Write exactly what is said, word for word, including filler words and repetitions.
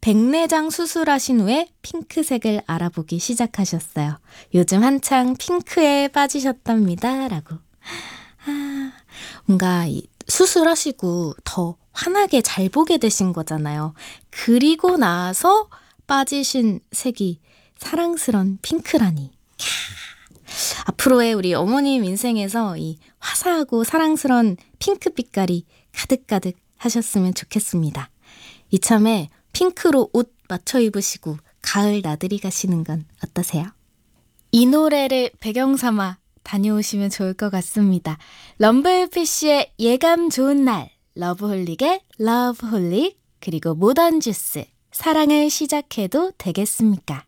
백내장 수술하신 후에 핑크색을 알아보기 시작하셨어요. 요즘 한창 핑크에 빠지셨답니다. 라고. 아, 뭔가 이 수술하시고 더 환하게 잘 보게 되신 거잖아요. 그리고 나서 빠지신 색이 사랑스런 핑크라니. 캬. 앞으로의 우리 어머님 인생에서 이 화사하고 사랑스런 핑크 빛깔이 가득가득 하셨으면 좋겠습니다. 이참에 핑크로 옷 맞춰 입으시고 가을 나들이 가시는 건 어떠세요? 이 노래를 배경 삼아 다녀오시면 좋을 것 같습니다. 럼블피쉬의 예감 좋은 날, 러브홀릭의 러브홀릭, 그리고 모던주스, 사랑을 시작해도 되겠습니까?